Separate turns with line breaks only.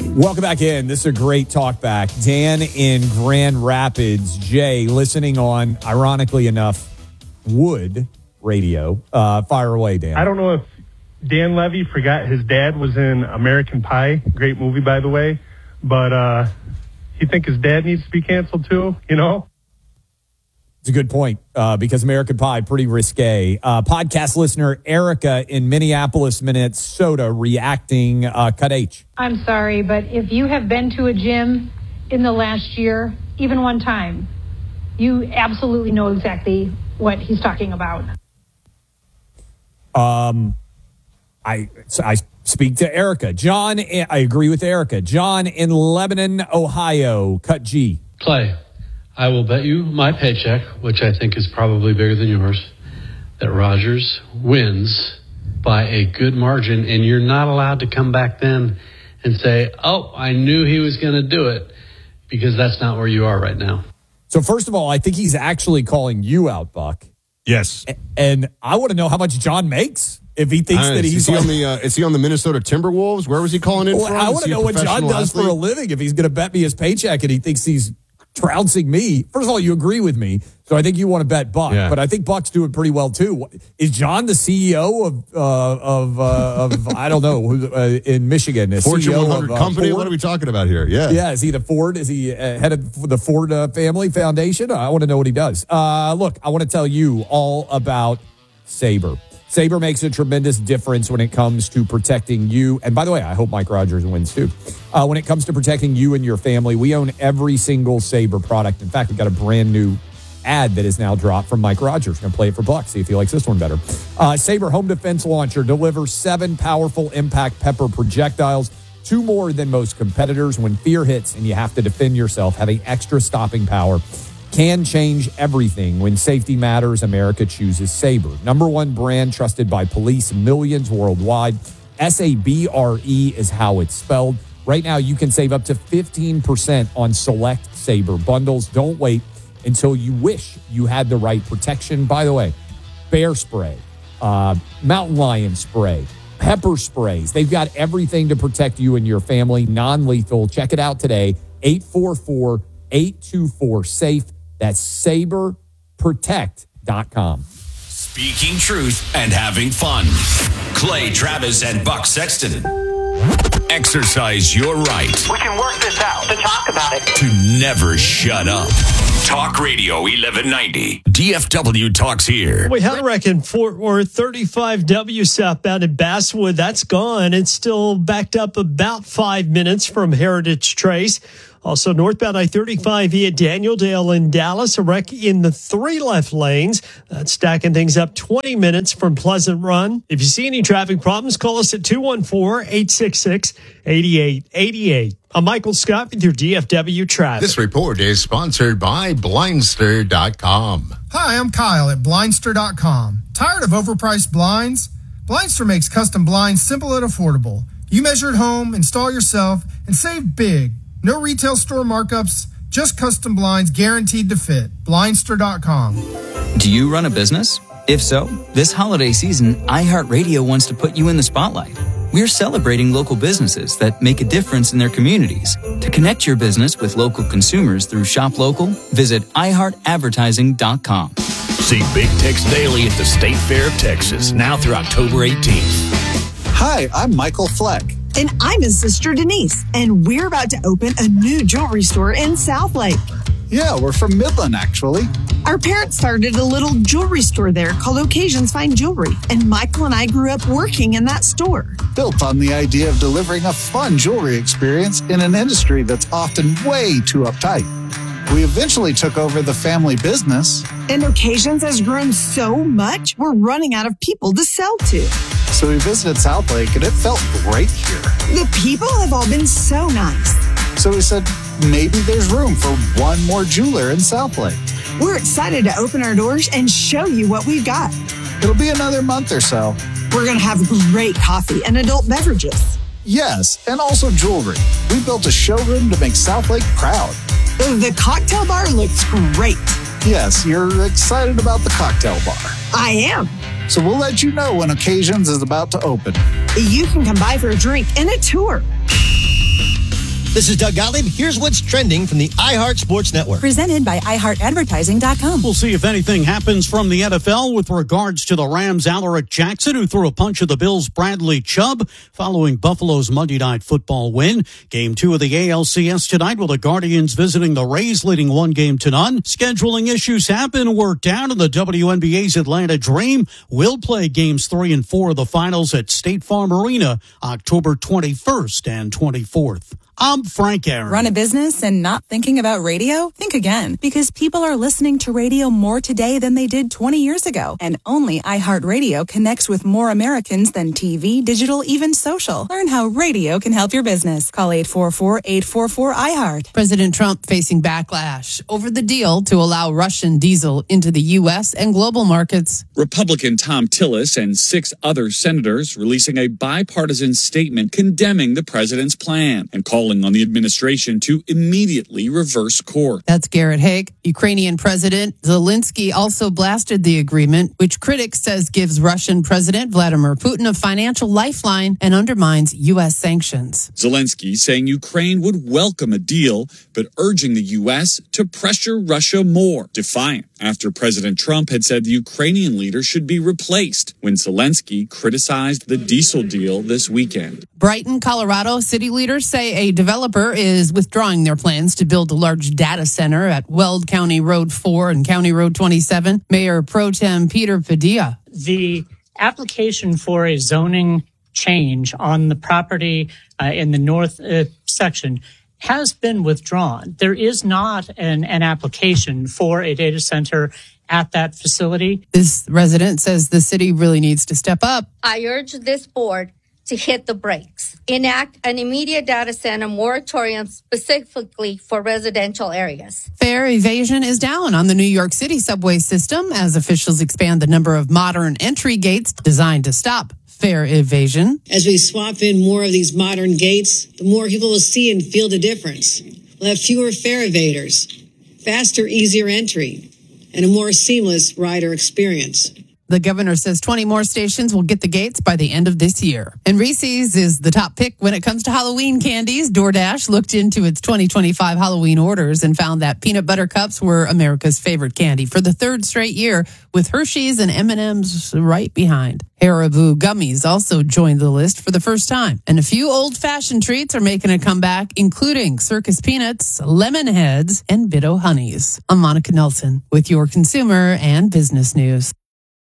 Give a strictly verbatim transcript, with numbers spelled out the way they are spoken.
Welcome back in. This is a great talk back. Dan in Grand Rapids. Jay, listening on, ironically enough, Wood Radio. Uh, fire away, Dan.
I don't know if Dan Levy forgot his dad was in American Pie. Great movie, by the way. But uh, you think his dad needs to be canceled too, you know?
It's a good point uh, because American Pie, pretty risque. Uh, podcast listener Erica in Minneapolis, Minnesota, reacting. Uh, cut H.
I'm sorry, but if you have been to a gym in the last year, even one time, you absolutely know exactly what he's talking about.
Um, I I speak to Erica. John, I agree with Erica. John in Lebanon, Ohio, cut G.
Clay. I will bet you my paycheck, which I think is probably bigger than yours, that Rodgers wins by a good margin, and you're not allowed to come back then and say, oh, I knew he was going to do it, because that's not where you are right now.
So first of all, I think he's actually calling you out, Buck.
Yes.
And I want to know how much John makes if he thinks that he's...
Is he,
like,
on the, uh, is he on the Minnesota Timberwolves? Where was he calling in
well,
from?
I want to know what John does athlete? for a living if he's going to bet me his paycheck and he thinks he's trouncing me. First of all, you agree with me, so I think you want to bet Buck, yeah. But I think Buck's doing pretty well too. Is John the C E O of uh, of uh, of I don't know uh, in Michigan? A
Fortune
C E O
one hundred
of, uh,
company.
Ford?
What are we talking about here? Yeah,
yeah. Is he the Ford? Is he uh, head of the Ford uh, Family Foundation? I want to know what he does. Uh, look, I want to tell you all about Sabre. Sabre makes a tremendous difference when it comes to protecting you. And by the way, I hope Mike Rodgers wins too. Uh, when it comes to protecting you and your family, we own every single Sabre product. In fact, we've got a brand new ad that is now dropped from Mike Rodgers. I'm going to play it for Buck, see if he likes this one better. Uh, Sabre Home Defense Launcher delivers seven powerful impact pepper projectiles, two more than most competitors. When fear hits and you have to defend yourself, having extra stopping power can change everything. When safety matters, America chooses Sabre. Number one brand trusted by police, millions worldwide. S A B R E is how it's spelled. Right now, you can save up to fifteen percent on select Sabre bundles. Don't wait until you wish you had the right protection. By the way, bear spray, uh, mountain lion spray, pepper sprays. They've got everything to protect you and your family. Non-lethal. Check it out today. eight four four, eight two four, SAFE. That's sabre protect dot com.
Speaking truth and having fun. Clay Travis and Buck Sexton. Exercise your right.
We can work this out. To talk about it.
To never shut up. Talk Radio eleven ninety. D F W talks here.
We had a wreck in Fort Worth, thirty-five W southbound in Basswood. That's gone. It's still backed up about five minutes from Heritage Trace. Also, northbound I thirty-five via Daniel-Dale in Dallas, a wreck in the three left lanes. That's stacking things up twenty minutes from Pleasant Run. If you see any traffic problems, call us at two one four, eight six six, eight eight eight eight. I'm Michael Scott with your D F W traffic.
This report is sponsored by Blindster dot com.
Hi, I'm Kyle at Blindster dot com. Tired of overpriced blinds? Blindster makes custom blinds simple and affordable. You measure at home, install yourself, and save big. No retail store markups, just custom blinds guaranteed to fit. Blindster dot com.
Do you run a business? If so, this holiday season, iHeartRadio wants to put you in the spotlight. We're celebrating local businesses that make a difference in their communities. To connect your business with local consumers through Shop Local, visit i heart advertising dot com.
See Big Tex Daily at the State Fair of Texas, now through October eighteenth.
Hi, I'm Michael Fleck.
And I'm his sister Denise, and we're about to open a new jewelry store in Southlake.
Yeah, we're from Midland, actually.
Our parents started a little jewelry store there called Occasions Fine Jewelry, and Michael and I grew up working in that store.
Built on the idea of delivering a fun jewelry experience in an industry that's often way too uptight. We eventually took over the family business.
And Occasions has grown so much, we're running out of people to sell to.
So we visited Southlake, and it felt great here.
The people have all been so nice.
So we said, maybe there's room for one more jeweler in Southlake.
We're excited to open our doors and show you what we've got.
It'll be another month or so.
We're going to have great coffee and adult beverages.
Yes, and also jewelry. We built a showroom to make Southlake proud.
The cocktail bar looks great.
Yes, you're excited about the cocktail bar.
I am.
So we'll let you know when Occasions is about to open.
You can come by for a drink and a tour.
This is Doug Gottlieb. Here's what's trending from the iHeart Sports Network.
Presented by i heart advertising dot com.
We'll see if anything happens from the N F L with regards to the Rams' Alaric Jackson, who threw a punch at the Bills' Bradley Chubb following Buffalo's Monday Night Football win. Game two of the A L C S tonight with the Guardians visiting the Rays, leading one game to none. Scheduling issues have been worked out, and the W N B A's Atlanta Dream will play games three and four of the finals at State Farm Arena October twenty-first and twenty-fourth. I'm Frank Aaron.
Run a business and not thinking about radio? Think again, because people are listening to radio more today than they did twenty years ago. And only iHeartRadio connects with more Americans than T V, digital, even social. Learn how radio can help your business. Call eight four four, eight four four, I heart.
President Trump facing backlash over the deal to allow Russian diesel into the U S and global markets.
Republican Tom Tillis and six other senators releasing a bipartisan statement condemning the president's plan and calling on the administration to immediately reverse course.
That's Garrett Haig. Ukrainian President Zelensky also blasted the agreement, which critics says gives Russian President Vladimir Putin a financial lifeline and undermines U S sanctions.
Zelensky saying Ukraine would welcome a deal, but urging the U S to pressure Russia more, defiant after President Trump had said the Ukrainian leader should be replaced when Zelensky criticized the diesel deal this weekend.
Brighton, Colorado city leaders say a developer is withdrawing their plans to build a large data center at Weld County Road four and County Road twenty-seven. Mayor Pro Tem Peter Padilla.
The application for a zoning change on the property uh, in the north uh, section has been withdrawn. There is not an, an application for a data center at that facility.
This resident says the city really needs to step up.
I urge this board to hit the brakes. Enact an immediate data center moratorium specifically for residential areas.
Fare evasion is down on the New York City subway system as officials expand the number of modern entry gates designed to stop fare evasion.
As we swap in more of these modern gates, the more people will see and feel the difference. We'll have fewer fare evaders, faster, easier entry, and a more seamless rider experience.
The governor says twenty more stations will get the gates by the end of this year. And Reese's is the top pick when it comes to Halloween candies. DoorDash looked into its twenty twenty-five Halloween orders and found that peanut butter cups were America's favorite candy for the third straight year, with Hershey's and M and M's right behind. Haribo gummies also joined the list for the first time. And a few old-fashioned treats are making a comeback, including Circus Peanuts, Lemon Heads, and Bit-O Honeys. I'm Monica Nelson with your consumer and business news.